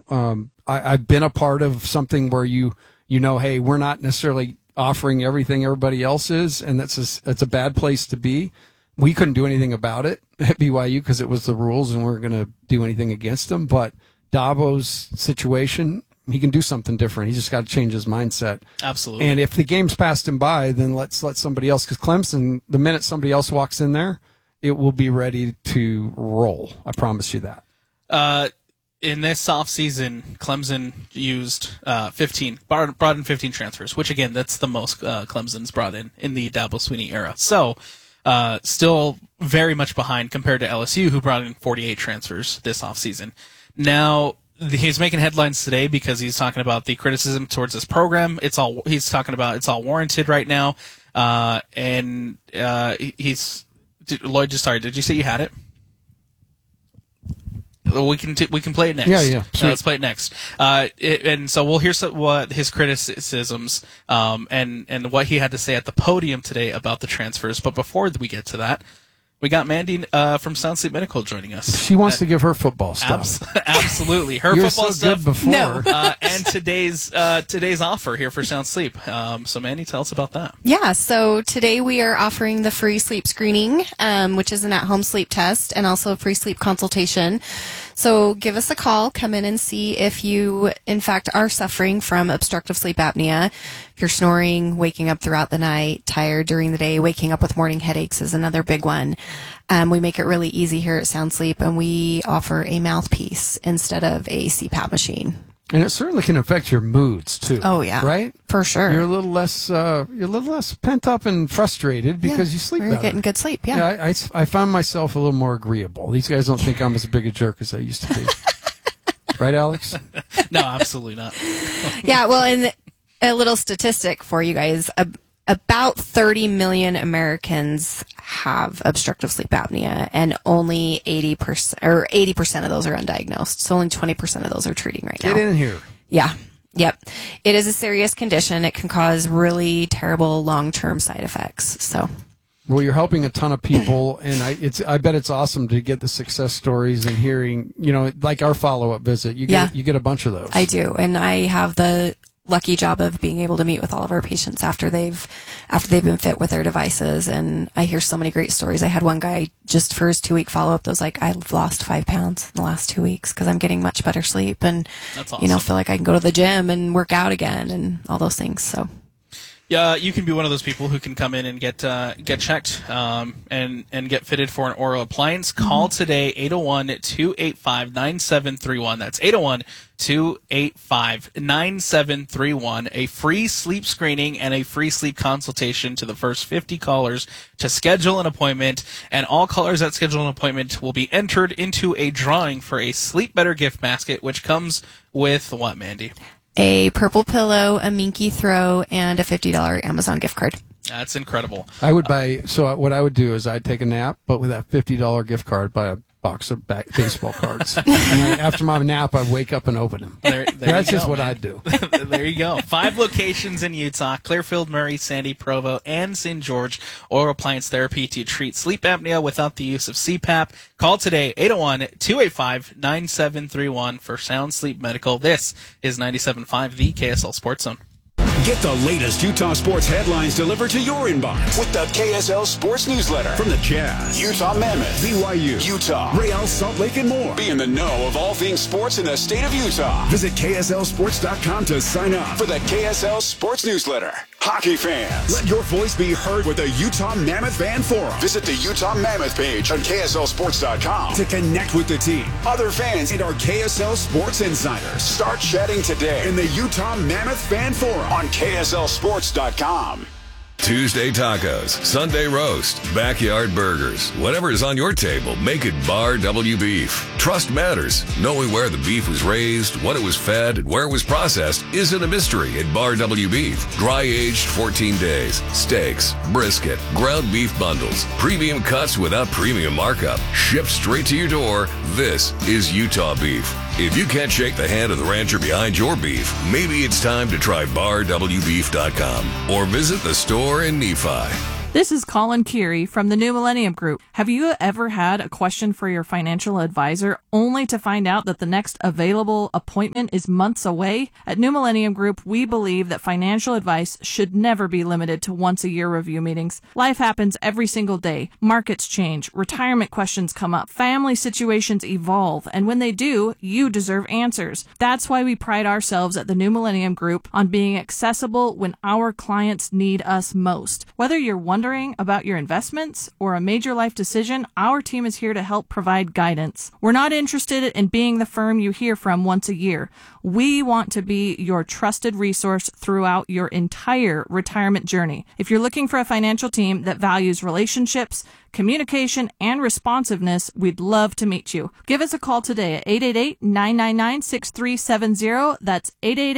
I've been a part of something where hey, we're not necessarily offering everything everybody else is, and that's a bad place to be. We couldn't do anything about it at BYU because it was the rules, and we weren't going to do anything against them. But Dabo's situation, he can do something different. He just got to change his mindset. Absolutely. And if the game's passed him by, then let's let somebody else. Because Clemson, the minute somebody else walks in there, it will be ready to roll. I promise you that. In this offseason, Clemson used 15, brought in 15 transfers, which, again, that's the most Clemson's brought in the Dabo Swinney era. So, still very much behind compared to LSU, who brought in 48 transfers this offseason. Now, he's making headlines today because he's talking about the criticism towards this program. He's talking about it's all warranted right now. Lloyd, did you say you had it? We can play it next. Yeah. Let's play it next. And so we'll hear what his criticisms and what he had to say at the podium today about the transfers. But before we get to that, we got Mandy from Sound Sleep Medical joining us. She wants to give her football stuff. Absolutely, her You're football so stuff. Good before. No. And today's offer here for Sound Sleep. So Mandy, tell us about that. Yeah, so today we are offering the free sleep screening, which is an at-home sleep test, and also a free sleep consultation. So give us a call, come in and see if you, in fact, are suffering from obstructive sleep apnea. If you're snoring, waking up throughout the night, tired during the day, waking up with morning headaches is another big one. We make it really easy here at Sound Sleep, and we offer a mouthpiece instead of a CPAP machine. And it certainly can affect your moods too. Oh yeah, right, for sure. You're a little less pent up and frustrated because you sleep better. You're getting good sleep. Yeah. I found myself a little more agreeable. These guys don't think I'm as big a jerk as I used to be. Right, Alex? No, absolutely not. Yeah. Well, and a little statistic for you guys: about 30 million Americans have obstructive sleep apnea, and only 80% of those are undiagnosed. So only 20% of those are treating right now. Get in here. Yeah. Yep. It is a serious condition. It can cause really terrible long-term side effects. So. Well, you're helping a ton of people, and I bet it's awesome to get the success stories and hearing, like our follow-up visit. You get a bunch of those. I do, and I have the lucky job of being able to meet with all of our patients after they've been fit with their devices, and I hear so many great stories. I had one guy just for his 2-week follow-up that was like, I've lost 5 pounds in the last 2 weeks because I'm getting much better sleep, and that's awesome. Feel like I can go to the gym and work out again and all those things. So. Yeah, you can be one of those people who can come in and get checked and get fitted for an oral appliance. Call today, 801-285-9731. That's 801-285-9731. A free sleep screening and a free sleep consultation to the first 50 callers to schedule an appointment. And all callers that schedule an appointment will be entered into a drawing for a Sleep Better gift basket, which comes with what, Mandy? A purple pillow, a Minky throw, and a $50 Amazon gift card. That's incredible. I would what I would do is I'd take a nap, but with that $50 gift card, buy a box of baseball cards. And then after my nap, I'd wake up and open them. That's just what I'd do. There you go. 5 locations in Utah: Clearfield, Murray, Sandy, Provo, and St. George. Oral appliance therapy to treat sleep apnea without the use of CPAP. Call today, 801-285-9731 for Sound Sleep Medical. This is 97.5, the KSL Sports Zone. Get the latest Utah sports headlines delivered to your inbox with the KSL Sports Newsletter from the Jazz, Utah Mammoth, BYU, Utah, Real Salt Lake, and more. Be in the know of all things sports in the state of Utah. Visit KSLSports.com to sign up for the KSL Sports Newsletter. Hockey fans, let your voice be heard with the Utah Mammoth Fan Forum. Visit the Utah Mammoth page on KSLSports.com to connect with the team, other fans, and our KSL Sports insiders. Start chatting today in the Utah Mammoth Fan Forum on KSLSports.com. Tuesday tacos, Sunday roast, backyard burgers. Whatever is on your table, make it Bar W Beef. Trust matters. Knowing where the beef was raised, what it was fed, and where it was processed isn't a mystery at Bar W Beef. Dry aged 14 days. Steaks, brisket, ground beef bundles, premium cuts without premium markup. Shipped straight to your door. This is Utah beef. If you can't shake the hand of the rancher behind your beef, maybe it's time to try BarWBeef.com or visit the store in Nephi. This is Colin Keary from the New Millennium Group. Have you ever had a question for your financial advisor only to find out that the next available appointment is months away? At New Millennium Group, we believe that financial advice should never be limited to once-a-year review meetings. Life happens every single day. Markets change, retirement questions come up, family situations evolve, and when they do, you deserve answers. That's why we pride ourselves at the New Millennium Group on being accessible when our clients need us most. Whether you're wondering about your investments or a major life decision, our team is here to help provide guidance. We're not interested in being the firm you hear from once a year. We want to be your trusted resource throughout your entire retirement journey. If you're looking for a financial team that values relationships, communication, and responsiveness, we'd love to meet you. Give us a call today at 888-999-6370. That's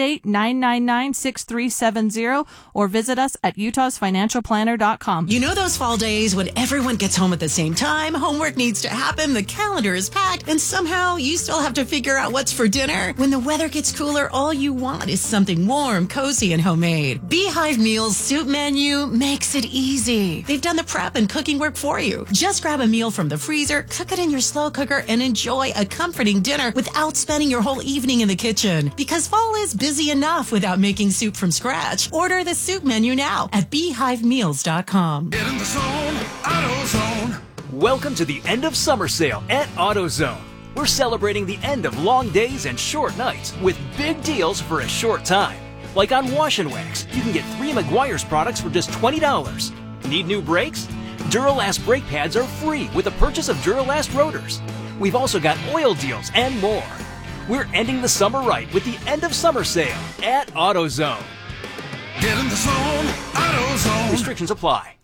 888-999-6370, or visit us at utahsfinancialplanner.com. You know those fall days when everyone gets home at the same time, homework needs to happen, the calendar is packed, and somehow you still have to figure out what's for dinner? When the weather gets cooler, all you want is something warm, cozy, and homemade. Beehive Meals Soup Menu makes it easy. They've done the prep and cooking work for you. Just grab a meal from the freezer, cook it in your slow cooker, and enjoy a comforting dinner without spending your whole evening in the kitchen. Because fall is busy enough without making soup from scratch. Order the soup menu now at beehivemeals.com. Get in the zone, AutoZone. Welcome to the end of summer sale at AutoZone. We're celebrating the end of long days and short nights with big deals for a short time. Like on Wash and Wax, you can get 3 Meguiar's products for just $20. Need new brakes? Duralast brake pads are free with the purchase of Duralast rotors. We've also got oil deals and more. We're ending the summer right with the end of summer sale at AutoZone. Get in the zone, AutoZone. Restrictions apply.